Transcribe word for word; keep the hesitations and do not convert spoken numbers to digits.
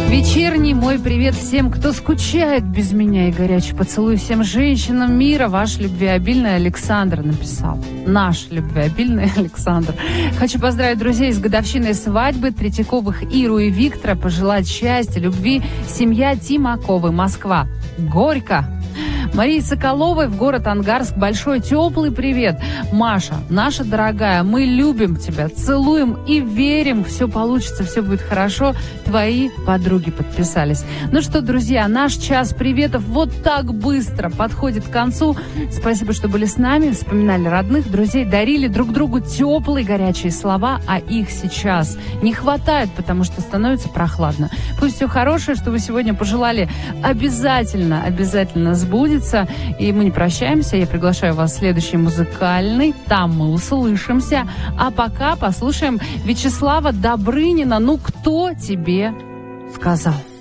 Вечерний мой привет всем, кто скучает без меня, и горячий поцелуй всем женщинам мира. Ваш любвеобильный Александр написал. Наш любвеобильный Александр. Хочу поздравить друзей с годовщиной свадьбы Третьяковых Иру и Виктора, пожелать счастья, любви. Семья Тимаковы, Москва. Горько. Марии Соколовой в город Ангарск большой теплый привет. Маша, наша дорогая, мы любим тебя, целуем и верим, все получится, все будет хорошо. Твои подруги подписались. Ну что, друзья, наш час приветов вот так быстро подходит к концу. Спасибо, что были с нами, вспоминали родных, друзей, дарили друг другу теплые горячие слова, а их сейчас не хватает, потому что становится прохладно. Пусть все хорошее, что вы сегодня пожелали, обязательно, обязательно сбудется. И мы не прощаемся. Я приглашаю вас в следующий музыкальный. Там мы услышимся. А пока послушаем Вячеслава Добрынина. Ну, кто тебе сказал?